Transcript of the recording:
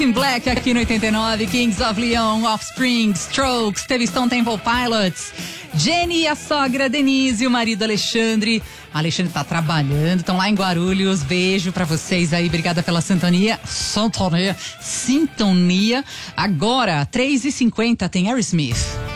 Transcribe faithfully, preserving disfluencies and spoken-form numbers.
In Black aqui no oitenta e nove, Kings of Leon, Offspring, Strokes, teve Stone Temple Pilots, Jenny e a sogra Denise e o marido Alexandre. Alexandre tá trabalhando, estão lá em Guarulhos. Beijo pra vocês aí, obrigada pela sintonia. Sintonia, sintonia. Agora, três e cinquenta tem Aerosmith.